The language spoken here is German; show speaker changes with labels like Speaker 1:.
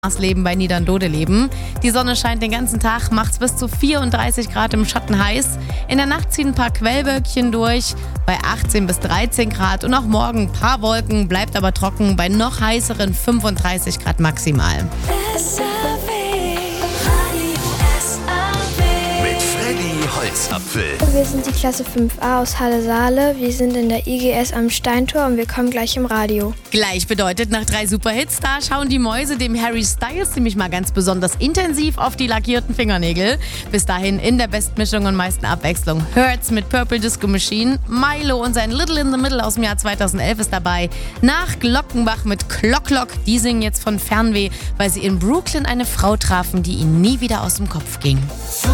Speaker 1: Leben bei Niederndohde leben. Die Sonne scheint den ganzen Tag, macht's bis zu 34 Grad im Schatten heiß. In der Nacht ziehen ein paar Quellwölkchen durch, bei 18 bis 13 Grad. Und auch morgen ein paar Wolken, bleibt aber trocken bei noch heißeren 35 Grad maximal.
Speaker 2: Holzapfel.
Speaker 3: Wir sind die Klasse 5a aus Halle-Saale. Wir sind in der IGS am Steintor und wir kommen gleich im Radio.
Speaker 1: Gleich bedeutet, nach 3 Superhits, da schauen die Mäuse dem Harry Styles nämlich mal ganz besonders intensiv auf die lackierten Fingernägel. Bis dahin in der Bestmischung und meisten Abwechslung. Hurts mit Purple Disco Machine, Milo und sein Little in the Middle aus dem Jahr 2011 ist dabei. Nach Glockenbach mit Clock Clock, die singen jetzt von Fernweh, weil sie in Brooklyn eine Frau trafen, die ihnen nie wieder aus dem Kopf ging.